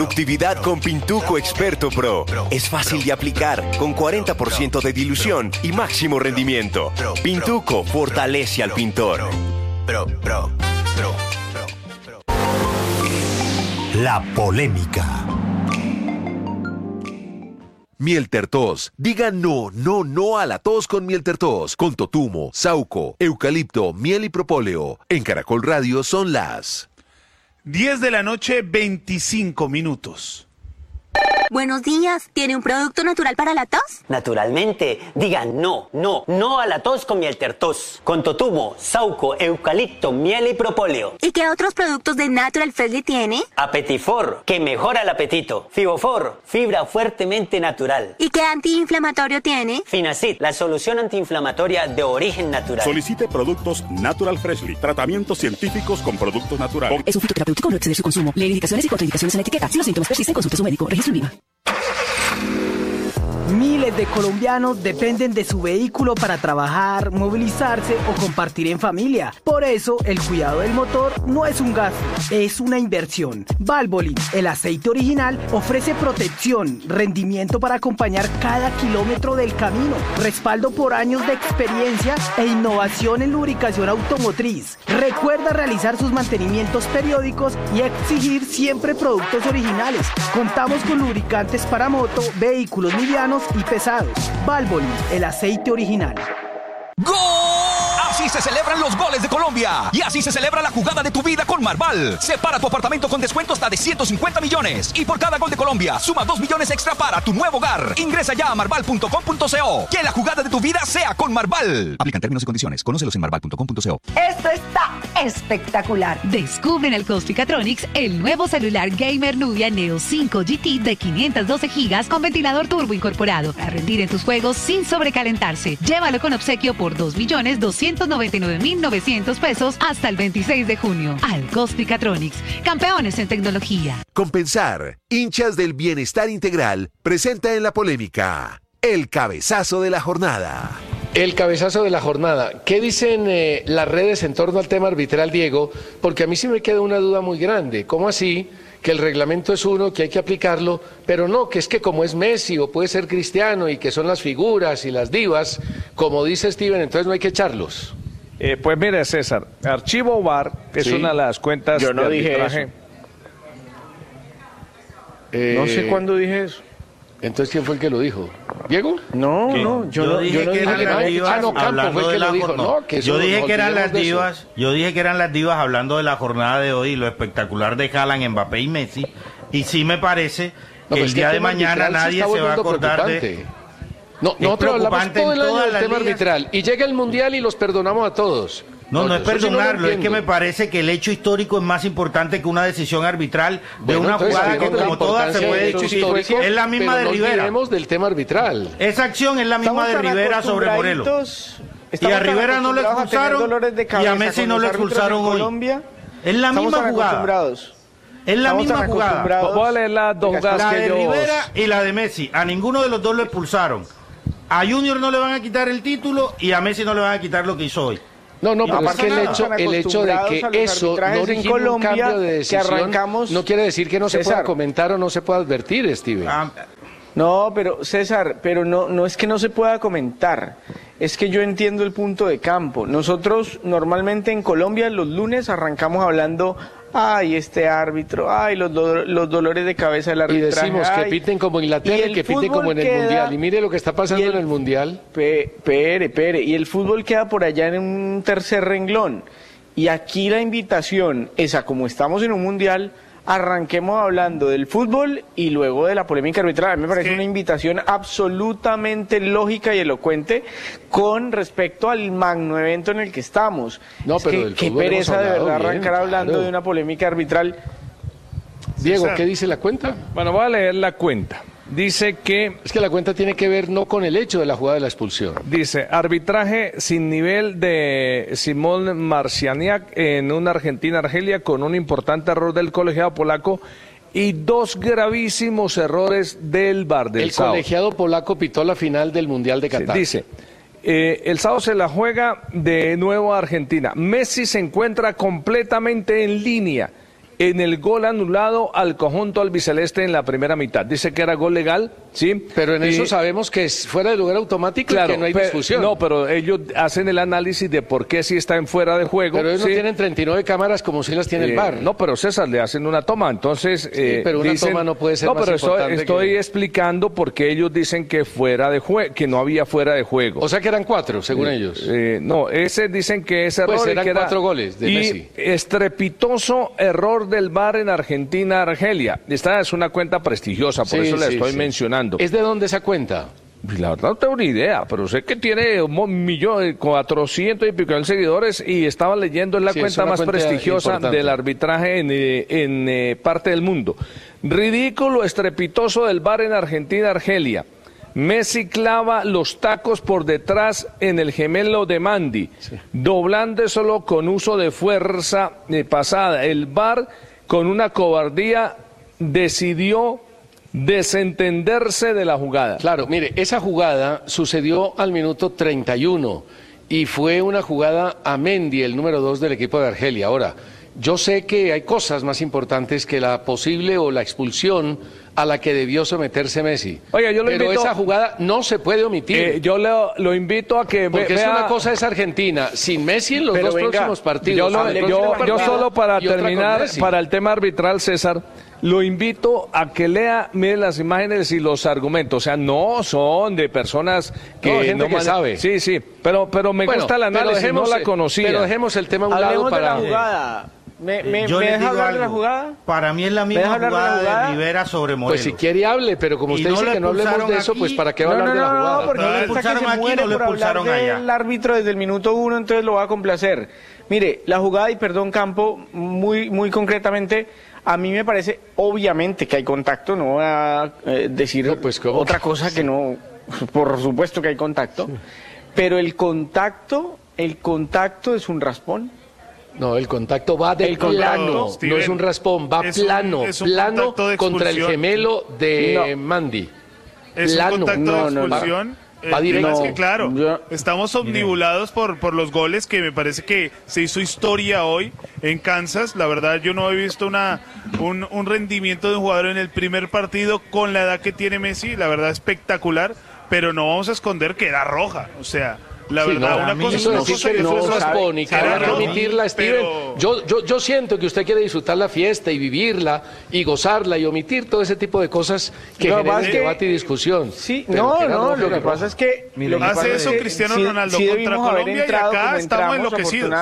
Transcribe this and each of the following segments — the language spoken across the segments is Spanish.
Productividad con Pintuco Experto Pro. Es fácil de aplicar, con 40% de dilución y máximo rendimiento. Pintuco fortalece al pintor. La polémica. Mieltertos. Diga no a la tos con Mieltertos. Con totumo, sauco, eucalipto, miel y propóleo. En Caracol Radio son las 10 de la noche, 25 minutos. Buenos días. ¿Tiene un producto natural para la tos? Naturalmente. Diga no a la tos con Mieltertos. Con totumo, sauco, eucalipto, miel y propóleo. ¿Y qué otros productos de Natural Freshly tiene? Apetifor, que mejora el apetito. Fibofor, fibra fuertemente natural. ¿Y qué antiinflamatorio tiene? Finacid, la solución antiinflamatoria de origen natural. Solicite productos Natural Freshly. Tratamientos científicos con productos naturales. Es un fitoterapéutico, no exceder su consumo. Lee indicaciones y contraindicaciones en la etiqueta. Si los síntomas persisten, consulte a su médico. Registro INVIMA. Miles de colombianos dependen de su vehículo para trabajar, movilizarse o compartir en familia. Por eso, el cuidado del motor no es un gasto, es una inversión. Valvoline, el aceite original, ofrece protección, rendimiento para acompañar cada kilómetro del camino, respaldo por años de experiencia e innovación en lubricación automotriz. Recuerda realizar sus mantenimientos periódicos y exigir siempre productos originales. Contamos con lubricantes para moto, vehículos livianos y pesados. Valvoline, el aceite original. ¡Gol! Así se celebran los goles de Colombia. Y así se celebra la jugada de tu vida con Marval. Separa tu apartamento con descuento hasta de 150 millones. Y por cada gol de Colombia, suma 2 millones extra para tu nuevo hogar. Ingresa ya a marval.com.co. Que la jugada de tu vida sea con Marval. Aplican términos y condiciones. Conócelos en marval.com.co. Esto está espectacular. Descubre en el Cosmicatronics el nuevo celular gamer Nubia Neo 5 GT de 512 GB con ventilador turbo incorporado. A rendir en tus juegos sin sobrecalentarse. Llévalo con obsequio por 2.299.900 pesos hasta el 26 de junio. Al Cosmicatronics, campeones en tecnología. Compensar, hinchas del bienestar integral, presenta en la polémica el cabezazo de la jornada. El cabezazo de la jornada. ¿Qué dicen las redes en torno al tema arbitral, Diego? Porque a mí sí me queda una duda muy grande. ¿Cómo así? Que el reglamento es uno, que hay que aplicarlo, pero no, que es que como es Messi o puede ser Cristiano y que son las figuras y las divas, como dice Steven, entonces no hay que echarlos. Pues mire, César, Archivo VAR es una de las cuentas Yo no de dije arbitraje. Eso. No sé cuándo dije eso. Entonces, ¿quién fue el que lo dijo? ¿Diego? No, yo dije que eran las divas hablando de la jornada. Yo dije que eran las divas. Yo dije que eran las divas hablando de la jornada de hoy y lo espectacular de Haaland, Mbappé y Messi. Y sí me parece que el día de mañana nadie se va a acordar de... No, nosotros hablamos todo el año del tema arbitral y llega el Mundial y los perdonamos a todos. No es perdonarlo, es que me parece que el hecho histórico es más importante que una decisión arbitral de una jugada que como todas se puede discutir. Es la misma de Rivera. No del tema arbitral. Esa acción es la misma de Rivera sobre Morelos. Y a Rivera no lo expulsaron y a Messi no lo expulsaron hoy. Es la misma jugada. Es la misma jugada. Voy a leer las dos jugadas la que de ellos... Rivera y la de Messi. A ninguno de los dos lo expulsaron. A Junior no le van a quitar el título y a Messi no le van a quitar lo que hizo hoy. No, pero es que el hecho de que eso no origine un cambio de decisión no quiere decir que no se pueda comentar o no se pueda advertir, Steven. No, pero César, no es que no se pueda comentar, es que yo entiendo el punto de campo. Nosotros normalmente en Colombia los lunes arrancamos hablando, ay, este árbitro, ay, los dolores de cabeza del arbitraje. Y decimos que piten como Inglaterra y que piten como en el Mundial. Y mire lo que está pasando en el Mundial. Pere, y el fútbol queda por allá en un tercer renglón. Y aquí la invitación es a, como estamos en un Mundial, arranquemos hablando del fútbol y luego de la polémica arbitral. A mí me parece una invitación absolutamente lógica y elocuente con respecto al magno evento en el que estamos. No, pero del qué fútbol pereza de verdad bien, arrancar hablando claro. de una polémica arbitral. Diego, ¿qué dice la cuenta? Bueno, voy a leer la cuenta. Dice que... Es que la cuenta tiene que ver no con el hecho de la jugada de la expulsión. Dice, arbitraje sin nivel de Simón Marcianiak en una Argentina-Argelia con un importante error del colegiado polaco y dos gravísimos errores del VAR del El sábado. colegiado polaco pitó la final del Mundial de Qatar. Sí, dice, el sábado se la juega de nuevo a Argentina. Messi se encuentra completamente en línea. en el gol anulado al conjunto albiceleste en la primera mitad. Dice que era gol legal, sí. Pero en eso sabemos que es fuera de lugar automático, claro, y que no hay discusión. No, pero ellos hacen el análisis de por qué sí está en fuera de juego. Pero ellos no tienen 39 cámaras como si las tiene el VAR. No, pero César, le hacen una toma, entonces... pero una toma no puede ser más importante. No, pero estoy explicando por qué ellos dicen que que no había fuera de juego. O sea que eran 4, según ellos. No, dicen que ese error... Pues eran 4 goles de Messi. Estrepitoso error del VAR en Argentina-Argelia. Esta es una cuenta prestigiosa, por eso la estoy mencionando. ¿Es de dónde esa cuenta? La verdad no tengo ni idea, pero sé que tiene 1.400.000 y pico de seguidores y estaba leyendo, es la cuenta más prestigiosa del arbitraje en parte del mundo. Ridículo estrepitoso del VAR en Argentina-Argelia. Messi clava los tacos por detrás en el gemelo de Mandi, doblándoselo con uso de fuerza pasada. El VAR, con una cobardía, decidió desentenderse de la jugada. Claro, mire, esa jugada sucedió al minuto 31 y fue una jugada a Mendy, el número 2 del equipo de Argelia. Ahora, yo sé que hay cosas más importantes que la posible o la expulsión a la que debió someterse Messi. Oiga, yo lo pero invito, esa jugada no se puede omitir. Yo lo invito a que porque vea... una cosa es Argentina, sin Messi en los próximos partidos. Yo solo para terminar, para el tema arbitral, César, lo invito a que mire las imágenes y los argumentos. O sea, no son de personas que... No, gente que sabe. Sí, pero me gusta el análisis, no la conocía. Pero dejemos el tema a un lado para... de la jugada. ¿Me deja hablar de la jugada? Para mí es la misma jugada de Rivera sobre Morelos. Pues si quiere hable, pero como usted dice que no hablemos de eso, pues ¿para qué va a hablar de la jugada? No, porque le expulsaron aquí, no le expulsaron allá. El árbitro desde el minuto 1, entonces lo va a complacer. Mire, la jugada, y perdón Campo, muy concretamente, a mí me parece obviamente que hay contacto, no voy a decir otra cosa que no, por supuesto que hay contacto, pero el contacto es un raspón. No, el contacto va de plano, no es un raspón, va plano contra el gemelo de Mandi. Es un contacto de expulsión. Va directo. Es que claro, estamos omnibulados por los goles, que me parece que se hizo historia hoy en Kansas. La verdad, yo no he visto un rendimiento de un jugador en el primer partido con la edad que tiene Messi, la verdad espectacular, pero no vamos a esconder que era roja, o sea... La verdad, una cosa es una cosa, eso es raspón y que hay que omitirla, Steven. Yo siento que usted quiere disfrutar la fiesta y vivirla y gozarla y omitir todo ese tipo de cosas que generan debate y discusión. Sí, lo que pasa es que... Hace eso Cristiano Ronaldo contra Colombia y acá estamos enloquecidos.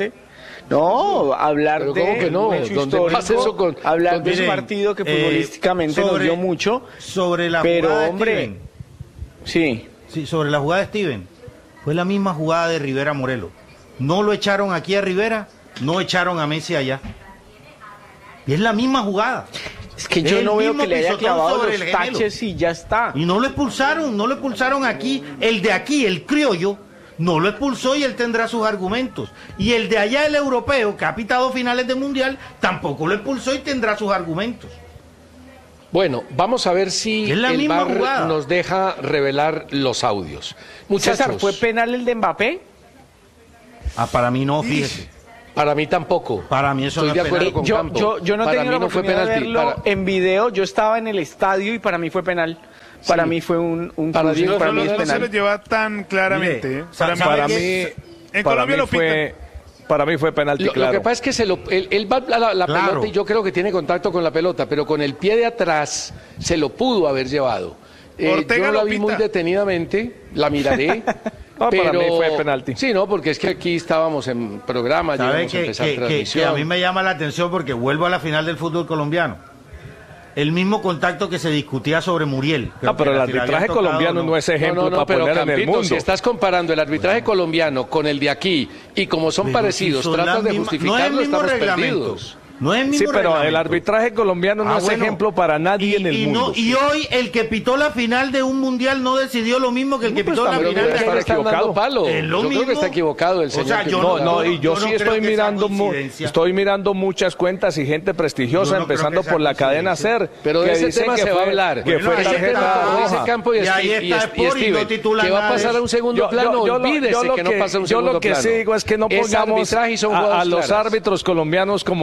No, hablar de un hecho hablar de un partido que futbolísticamente nos dio mucho. Sobre la jugada de Steven. Sí, sobre la jugada de Steven. Fue la misma jugada de Rivera Morelos. No lo echaron aquí a Rivera, no echaron a Messi allá. Y es la misma jugada. Es que yo no veo que le haya clavado los taches y ya está. Y no lo expulsaron aquí. El de aquí, el criollo, no lo expulsó y él tendrá sus argumentos. Y el de allá, el europeo, que ha pitado finales de mundial, tampoco lo expulsó y tendrá sus argumentos. Bueno, vamos a ver si el VAR nos deja revelar los audios. Muchachos, César, ¿fue penal el de Mbappé? Para mí no, fíjese. Para mí tampoco. Para mí eso no es penal. Estoy de acuerdo con Campo. Yo no tengo la oportunidad de verlo en video. Yo estaba en el estadio y para mí fue penal. Para mí fue un para mí es penal. No se lo lleva tan claramente. Mire, para mí en Colombia lo pitan. Para mí fue penalti, claro. Lo que pasa es que él va a la pelota y yo creo que tiene contacto con la pelota, pero con el pie de atrás se lo pudo haber llevado. Yo la vi muy detenidamente, la miraré. No, pero para mí fue penalti. Sí, no, porque es que aquí estábamos en programa, ya vamos a empezar transmisión. Que a mí me llama la atención porque vuelvo a la final del fútbol colombiano. El mismo contacto que se discutía sobre Muriel. Pero el arbitraje colombiano no es ejemplo para poner Campito, en el mundo. Si estás comparando el arbitraje colombiano con el de aquí y como son parecidos, tratas de justificarlo, estamos perdidos. No es el mismo pero el arbitraje colombiano no es ejemplo para nadie en el mundo. Y hoy el que pitó la final de un mundial no decidió lo mismo que el que pitó la final de está equivocado. Yo creo que está equivocado el señor. Yo sí estoy mirando muchas cuentas y gente prestigiosa, empezando por la cadena SER. Pero de ese tema se va a hablar. Que fue tarjeta roja. Campo y Steven. ¿Qué va a pasar a un segundo plano? Olvídese que no pasa a un segundo plano. Yo lo que sí digo es que no pongamos a los árbitros colombianos como ejemplo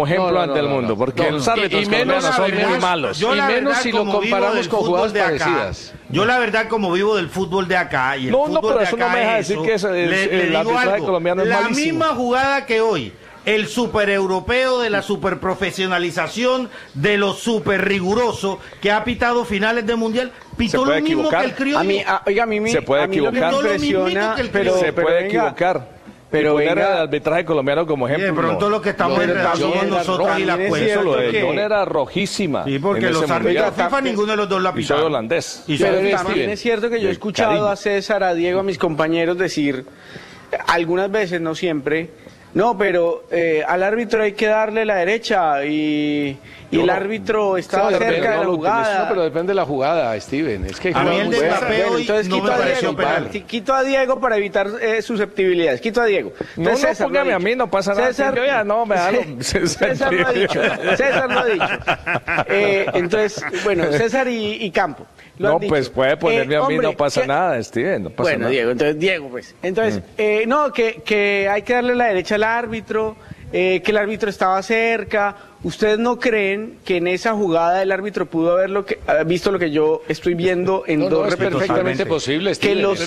ante el mundo, porque los árbitros colombianos son muy malos. Yo, la menos verdad, si lo comparamos con jugadas parecidas. Yo la verdad, como vivo del fútbol de acá y el fútbol pero de eso acá no me deja decir que el arbitraje colombiano es malísimo. La misma jugada que hoy, el super europeo de la super profesionalización, de lo super riguroso, que ha pitado finales de mundial, pitó lo mismo que el criollo. Se puede equivocar, pero se puede equivocar. Pero poner el arbitraje colombiano como ejemplo. De pronto lo que estamos en somos nosotros y la cuenta. Eso lo de John era rojísima. Sí, porque los árbitros FIFA ninguno de los dos la pitó. Y soy holandés. Pero también es cierto que yo he escuchado a César, a Diego, a mis compañeros decir, algunas veces, no siempre, no, pero al árbitro hay que darle la derecha y el árbitro estaba cerca de la jugada. No, pero depende de la jugada, Steven. Es que a mí el de Mbappé hoy no me pareció penal. Quito a Diego para evitar susceptibilidades. Quito a Diego. Entonces, no, póngame a mí, no pasa nada. César, yo ya no me da César lo ha dicho. César lo ha dicho. Entonces, bueno, César y Campo. No, pues puede ponerme a mí, no pasa nada, Steven, no pasa nada. Bueno, Diego, entonces Diego, pues. Entonces, no, que hay que darle la derecha al árbitro, que el árbitro estaba cerca. ¿Ustedes no creen que en esa jugada el árbitro pudo haber visto lo que yo estoy viendo en dos es perfectamente posible, Steven. Que los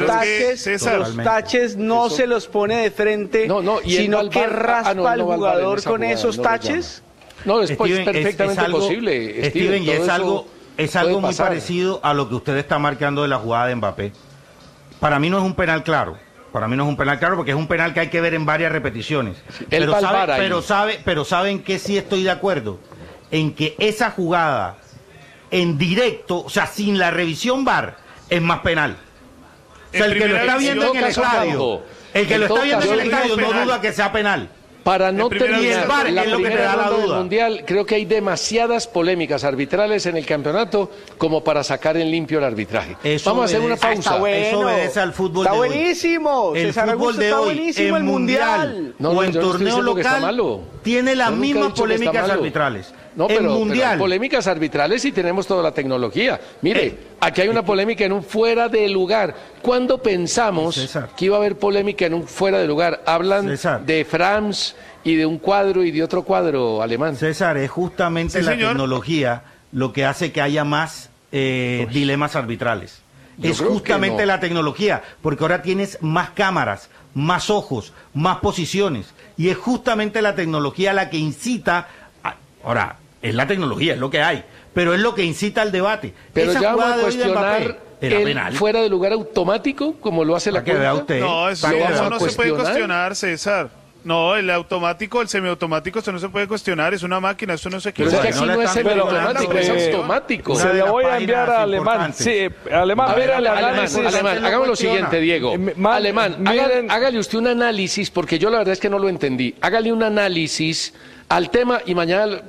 taches no se los pone de frente, sino que raspa al jugador con esos taches? No, es perfectamente posible, Steven, y es algo muy parecido a lo que usted está marcando de la jugada de Mbappé. Para mí no es un penal claro. Para mí no es un penal claro porque es un penal que hay que ver en varias repeticiones. Pero saben que sí estoy de acuerdo en que esa jugada en directo, o sea, sin la revisión VAR, es más penal. O sea, el que lo está viendo en el estadio, no duda que sea penal. Para no terminar la primera ronda del Mundial, creo que hay demasiadas polémicas arbitrales en el campeonato como para sacar en limpio el arbitraje. Vamos a hacer una pausa. Está bueno. Eso obedece al fútbol de hoy. Está buenísimo. El fútbol de hoy, en mundial o en torneo local, tiene las mismas polémicas arbitrales. No, pero hay polémicas arbitrales y tenemos toda la tecnología. Mire, aquí hay una polémica en un fuera de lugar. ¿Cuándo pensamos que iba a haber polémica en un fuera de lugar? Hablan de France y de un cuadro y de otro cuadro alemán. César, es justamente la tecnología lo que hace que haya más dilemas arbitrales. Es justamente la tecnología, porque ahora tienes más cámaras, más ojos, más posiciones. Y es justamente la tecnología la que incita ahora, es la tecnología, es lo que hay, pero es lo que incita al debate. Pero ya vamos a cuestionar el fuera de lugar automático, como lo hace la cuenta. No, eso no se puede cuestionar, César. No, el automático, el semiautomático, esto no se puede cuestionar, es una máquina, esto no se equivoca. Pero es que aquí no es semiautomático, es automático. Se lo voy a enviar a Alemán. Sí, Alemán, Alemán, hagamos lo siguiente, Diego. Alemán, hágale usted un análisis, porque yo la verdad es que no lo entendí. Hágale un análisis al tema y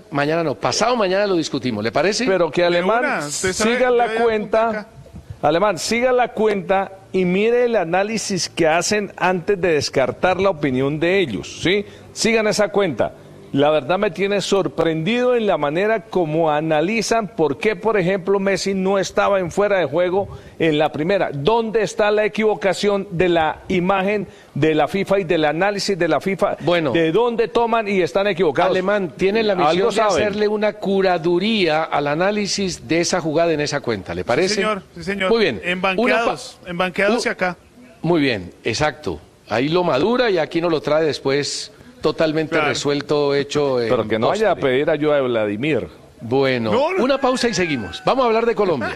pasado mañana lo discutimos, ¿le parece? Pero que Alemán siga la cuenta, Alemán, siga la cuenta y mire el análisis que hacen antes de descartar la opinión de ellos, ¿sí? Sigan esa cuenta. La verdad me tiene sorprendido en la manera como analizan por qué, por ejemplo, Messi no estaba en fuera de juego en la primera. ¿Dónde está la equivocación de la imagen de la FIFA y del análisis de la FIFA? Bueno, ¿de dónde toman y están equivocados? Alemán tiene la misión de hacerle una curaduría al análisis de esa jugada en esa cuenta, ¿le parece? Sí, señor. Muy bien. En banqueados y acá. Muy bien, exacto. Ahí lo madura y aquí nos lo trae después totalmente resuelto, hecho. Pero que no vaya a pedir ayuda de Vladimir. Bueno, una pausa y seguimos. Vamos a hablar de Colombia.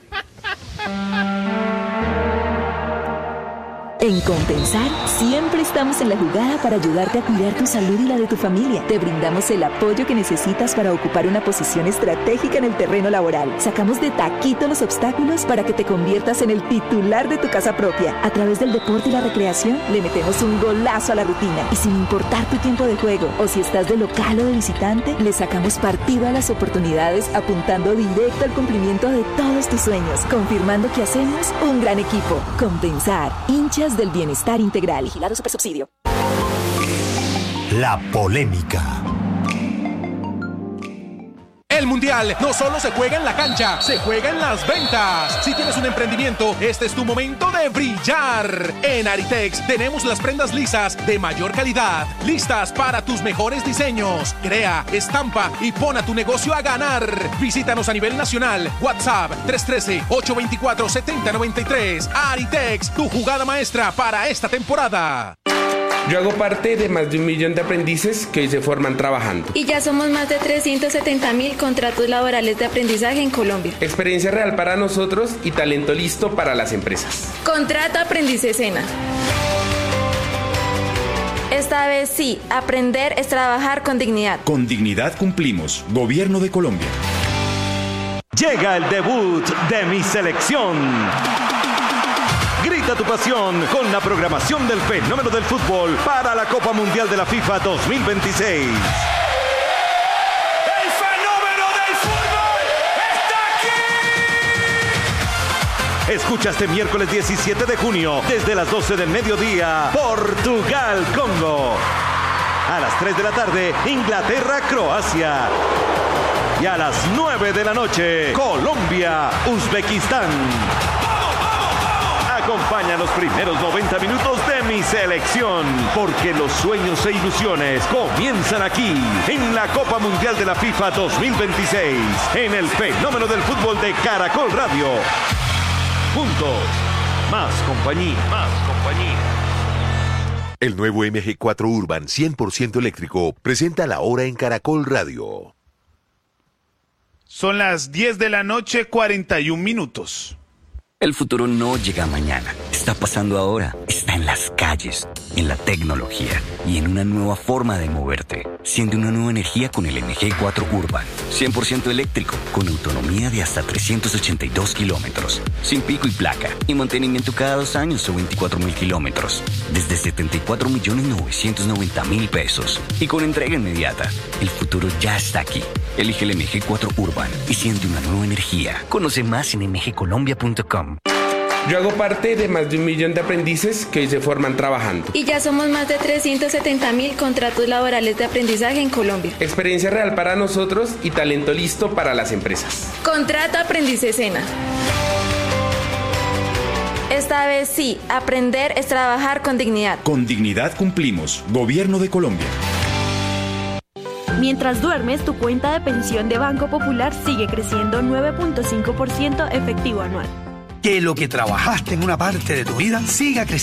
En Compensar siempre estamos en la jugada para ayudarte a cuidar tu salud y la de tu familia. Te brindamos el apoyo que necesitas para ocupar una posición estratégica en el terreno laboral. Sacamos de taquito los obstáculos para que te conviertas en el titular de tu casa propia. A través del deporte y la recreación le metemos un golazo a la rutina. Y sin importar tu tiempo de juego o si estás de local o de visitante, le sacamos partido a las oportunidades apuntando directo al cumplimiento de todos tus sueños. Confirmando que hacemos un gran equipo. Compensar, hinchas del bienestar integral. Vigilado Supersubsidio. La polémica. El Mundial no solo se juega en la cancha, se juega en las ventas. Si tienes un emprendimiento, este es tu momento de brillar. En Aritex tenemos las prendas lisas de mayor calidad, listas para tus mejores diseños. Crea, estampa y pon a tu negocio a ganar. Visítanos a nivel nacional. WhatsApp 313-824-7093. Aritex, tu jugada maestra para esta temporada. Yo hago parte de más de 1 millón de aprendices que hoy se forman trabajando. Y ya somos más de 370.000 contratos laborales de aprendizaje en Colombia. Experiencia real para nosotros y talento listo para las empresas. Contrata Aprendices Sena. Esta vez sí, aprender es trabajar con dignidad. Con dignidad cumplimos. Gobierno de Colombia. Llega el debut de mi selección. Grita tu pasión con la programación del fenómeno del fútbol para la Copa Mundial de la FIFA 2026. ¡El fenómeno del fútbol está aquí! Escucha este miércoles 17 de junio, desde las 12 del mediodía, Portugal-Congo. A las 3 de la tarde, Inglaterra-Croacia. Y a las 9 de la noche, Colombia-Uzbekistán. Acompaña los primeros 90 minutos de mi selección, porque los sueños e ilusiones comienzan aquí, en la Copa Mundial de la FIFA 2026, en el fenómeno del fútbol de Caracol Radio. Juntos, más compañía, más compañía. El nuevo MG4 Urban 100% eléctrico presenta la hora en Caracol Radio. Son las 10 de la noche, 41 minutos. El futuro no llega mañana, está pasando ahora, está en las calles, en la tecnología y en una nueva forma de moverte. Siente una nueva energía con el MG4 Urban, 100% eléctrico, con autonomía de hasta 382 kilómetros, sin pico y placa y mantenimiento cada 2 años o 24.000 kilómetros, desde 74.990.000 pesos y con entrega inmediata. El futuro ya está aquí. Elige el MG4 Urban y siente una nueva energía. Conoce más en mgcolombia.com. Yo hago parte de más de 1 millón de aprendices que hoy se forman trabajando. Y ya somos más de 370.000 contratos laborales de aprendizaje en Colombia. Experiencia real para nosotros y talento listo para las empresas. Contrata Aprendices Sena. Esta vez sí, aprender es trabajar con dignidad. Con dignidad cumplimos. Gobierno de Colombia. Mientras duermes, tu cuenta de pensión de Banco Popular sigue creciendo 9.5% efectivo anual. Que lo que trabajaste en una parte de tu vida siga creciendo.